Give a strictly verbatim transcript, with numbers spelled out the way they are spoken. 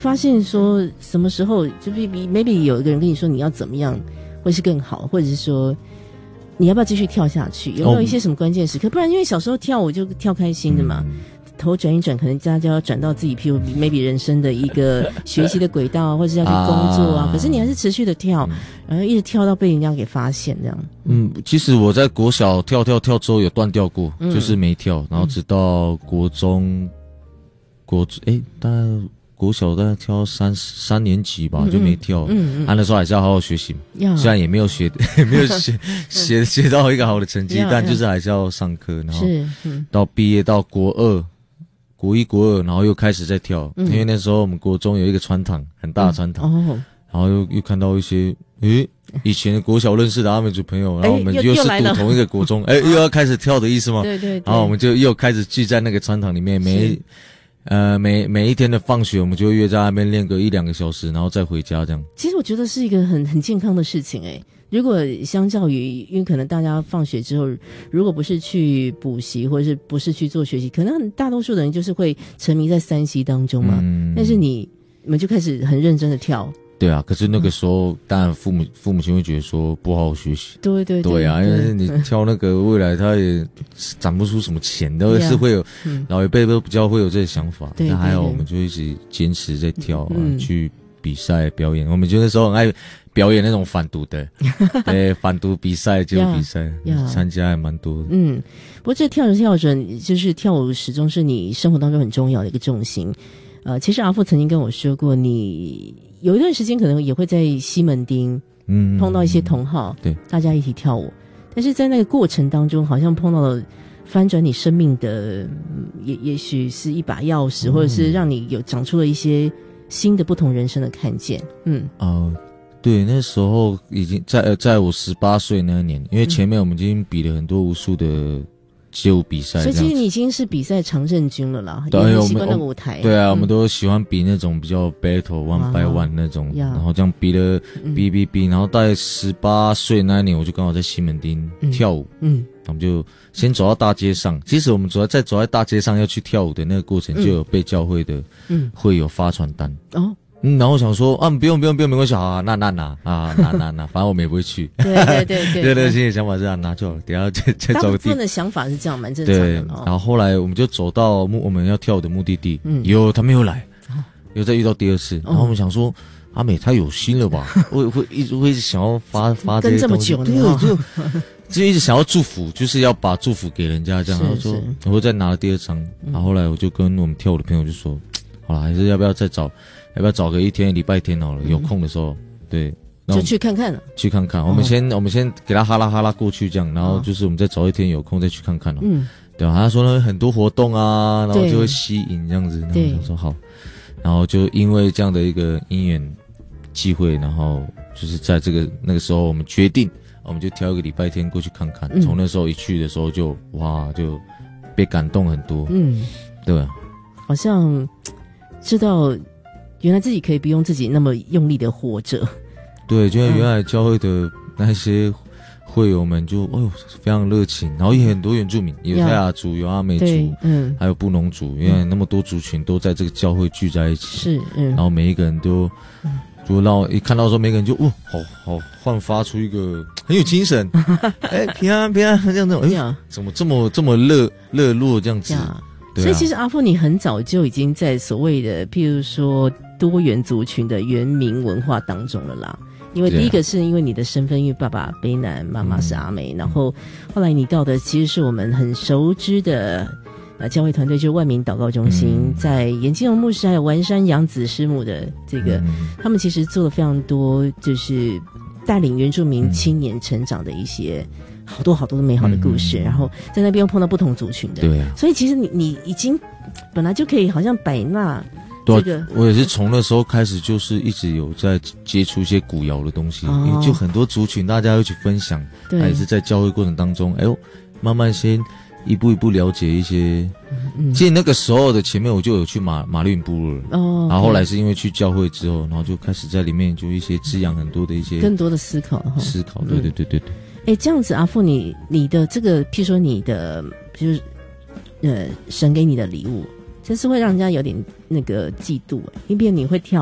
发现说什么时候就 maybe maybe 有一个人跟你说你要怎么样会是更好，或者是说你要不要继续跳下去，有没有一些什么关键时刻？不然因为小时候跳舞就跳开心的嘛，嗯、头转一转，可能大家就要转到自己譬如 maybe 人生的一个学习的轨道，或者要去工作啊，可是你还是持续的跳，嗯、然后一直跳到被人家给发现这样。 嗯，其实我在国小跳跳跳之后有断掉过，嗯、就是没跳，然后直到国中，国诶大概。国小大概跳三三年级吧，嗯、就没跳。嗯嗯，啊，那时候还是要好好学习，虽然也没有学，没有学学学到一个好的成绩，但就是还是要上课。然后到毕业到国二、国一、国二，然后又开始在跳，嗯、因为那时候我们国中有一个穿堂，很大的穿堂，嗯哦、然后又又看到一些诶以前的国小认识的阿美族朋友，然后我们又是读同一个国中，诶又要开始跳的意思吗？ 对对对。 然后我们就又开始聚在那个穿堂里面，每。呃，每每一天的放学，我们就会约在那边练个一两个小时，然后再回家这样。 其实我觉得是一个很很健康的事情诶。如果相较于，因为可能大家放学之后，如果不是去补习，或者是不是去做学习，可能大多数的人就是会沉迷在三 C 当中嘛。嗯、但是你你们就开始很认真的跳。 对啊，可是那个时候，嗯、当然父母父母亲会觉得说不好好学习。 对对 对, 对啊，因为你跳那个未来他也攒不出什么钱，都是会有、嗯、老一辈都比较会有这个想法。但还好我们就一直坚持在跳啊，嗯、去比赛表演。我们就那时候很爱表演那种反毒的，对，反毒比赛就比赛，参加还蛮多的。 嗯，不过这跳着跳着，就是跳舞始终是你生活当中很重要的一个重心。呃，其实阿父曾经跟我说过，你有一段时间可能也会在西门町，嗯，碰到一些同好，对，大家一起跳舞。但是在那个过程当中，好像碰到了翻转你生命的，也也许是一把钥匙，嗯、或者是让你有长出了一些新的不同人生的看见。嗯， 哦、呃，对，那时候已经在呃，在我十八岁那一年，因为前面我们已经比了很多无数的。街舞比赛， 所以其实你已经是比赛常胜军了啦，对，习惯那个舞台。 对啊，嗯、我们都喜欢比那种比较 battle one by one 那种，然后这样比了比比比，然后在十八岁那一年，我就刚好在西门町跳舞，嗯，我们就先走到大街上。其实我们走在在走在大街上要去跳舞的那个过程，就有被教会的，嗯，会有发传单哦。嗯，然后我想说啊，不用不用不用，没关系啊，那那拿啊，拿拿拿，反正我们也不会去。 对对对对， 对对，心里想法是这样，拿就好了，等一下再再找个地。 大部分的想法是这样，蛮正常的。 对，然后后来我们就走到目我们要跳的目的地，嗯，有他没有来，又再遇到第二次，然后我们想说，阿美她有心了吧？会会一直会一直想要发发这些东西， 跟这么久呢， 对，就就一直想要祝福，就是要把祝福给人家这样。然后说，我再拿了第二张，然后后来我就跟我们跳舞的朋友就说，好了，还是要不要再找？要不要找个一天礼拜天好了？有空的时候，对， 就去看看了。 去看看，我们先、哦、我们先给他哈拉哈拉过去，这样，然后就是我们再找一天有空再去看看了。嗯，对吧？他说呢，很多活动啊，然后就会吸引这样子。然后我想说好，然后就因为这样的一个因缘机会，然后就是在这个那个时候，我们决定，我们就挑一个礼拜天过去看看。从、嗯、那时候一去的时候就哇，就被感动很多。嗯，对啊， 好像知道。原来自己可以不用自己那么用力的活着， 对，就像原来教会的那些会友们就，就哦非常热情，然后也很多原住民，有泰雅族，有阿美族，嗯，还有布农族，因为那么多族群都在这个教会聚在一起， 是，嗯， 然后每一个人都，嗯、就让我一看到的时候，每个人就哦，好好焕发出一个很有精神，哎，平安平安这样这种，哎，怎么这么这么热热络这样子？ 所以其实阿父你很早就已经在所谓的譬如说多元族群的原民文化当中了啦，因为第一个是因为你的身份，因为爸爸卑南，妈妈是阿美、嗯、然后后来你到的其实是我们很熟知的呃教会团队，就是万民祷告中心、嗯、在严金荣牧师还有丸山洋子师母的这个、嗯、他们其实做了非常多就是带领原住民青年成长的一些好多好多的美好的故事、嗯、然后在那边又碰到不同族群的， 对啊， 所以其实你你已经本来就可以好像百纳这个、 啊、我也是从那时候开始就是一直有在接触一些古谣的东西、哦、因为就很多族群大家一起分享，还也是在教会过程当中哎呦慢慢先一步一步了解一些、嗯、其实那个时候的前面我就有去马马林部落了哦，然后后来是因为去教会之后，然后就开始在里面就一些滋养很多的一些更多的思考思考、嗯、对对对对对。 哎，这样子阿父你你的这个譬如说你的就是呃神给你的礼物这是会让人家有点那个嫉妒，因为你会跳